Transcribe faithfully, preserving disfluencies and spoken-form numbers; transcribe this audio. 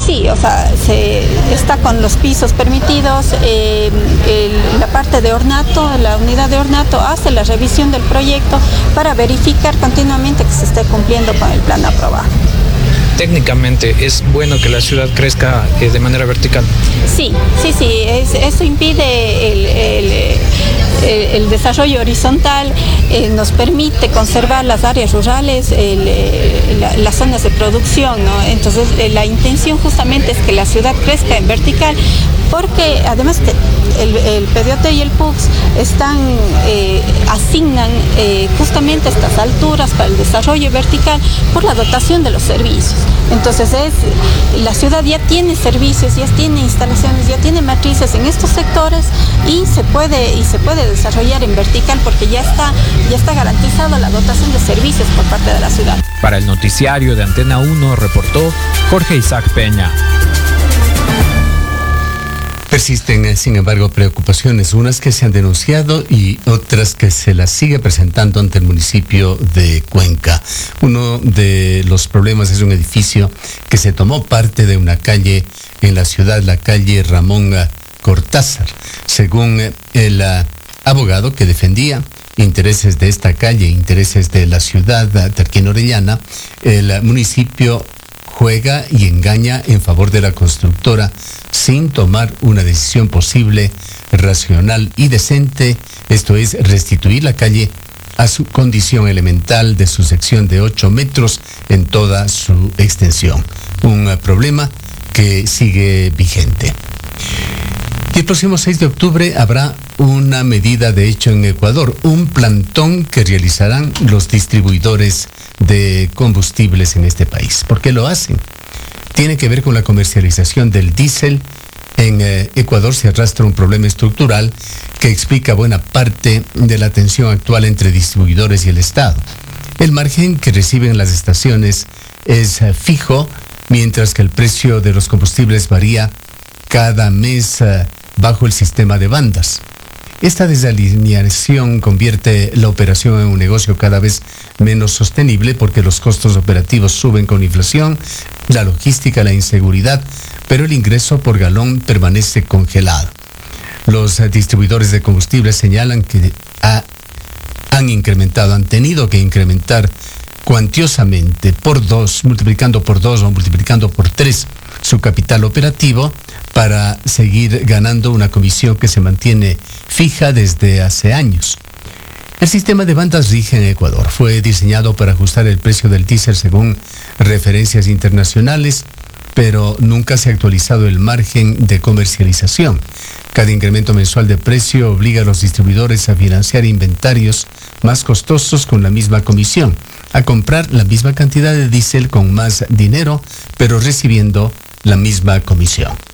sí, o sea, se está con los pisos permitidos, eh, el, la parte de ornato, la unidad de ornato hace la revisión del proyecto para verificar continuamente que se esté cumpliendo con el plan aprobado. Técnicamente, ¿es bueno que la ciudad crezca eh, de manera vertical? Sí, sí, sí, es, eso impide el, el, el, el desarrollo horizontal, eh, nos permite conservar las áreas rurales, el, el, la, las zonas de producción, ¿no? Entonces, eh, la intención justamente es que la ciudad crezca en vertical, porque además que el, el P D O T y el P U C están, eh, asignan eh, justamente estas alturas para el desarrollo vertical por la dotación de los servicios. Entonces es, la ciudad ya tiene servicios, ya tiene instalaciones, ya tiene matrices en estos sectores y se puede, y se puede desarrollar en vertical porque ya está, ya está garantizada la dotación de servicios por parte de la ciudad. Para el noticiario de Antena uno reportó Jorge Isaac Peña. Persisten, sin embargo, preocupaciones, unas que se han denunciado y otras que se las sigue presentando ante el municipio de Cuenca. Uno de los problemas es un edificio que se tomó parte de una calle en la ciudad, la calle Ramón Cortázar. Según el abogado que defendía intereses de esta calle, intereses de la ciudad terquinorellana, el municipio juega y engaña en favor de la constructora sin tomar una decisión posible, racional y decente, esto es, restituir la calle a su condición elemental de su sección de ocho metros en toda su extensión. Un problema que sigue vigente. Y el próximo seis de octubre habrá una medida de hecho en Ecuador, un plantón que realizarán los distribuidores de combustibles en este país. ¿Por qué lo hacen? Tiene que ver con la comercialización del diésel. En eh, Ecuador se arrastra un problema estructural que explica buena parte de la tensión actual entre distribuidores y el Estado. El margen que reciben las estaciones es eh, fijo, mientras que el precio de los combustibles varía cada mes eh, bajo el sistema de bandas. Esta desalineación convierte la operación en un negocio cada vez menos sostenible porque los costos operativos suben con inflación, la logística, la inseguridad, pero el ingreso por galón permanece congelado. Los distribuidores de combustibles señalan que ha, han incrementado, han tenido que incrementar cuantiosamente por dos, multiplicando por dos o multiplicando por tres su capital operativo para seguir ganando una comisión que se mantiene fija desde hace años. El sistema de bandas rige en Ecuador. Fue diseñado para ajustar el precio del diésel según referencias internacionales, pero nunca se ha actualizado el margen de comercialización. Cada incremento mensual de precio obliga a los distribuidores a financiar inventarios más costosos con la misma comisión, a comprar la misma cantidad de diésel con más dinero, pero recibiendo la misma comisión.